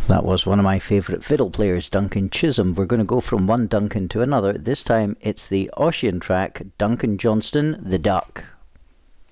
That was one of my favourite fiddle players, Duncan Chisholm. We're going to go from one Duncan to another. This time it's the Ossian track, Duncan Johnston, The Duck.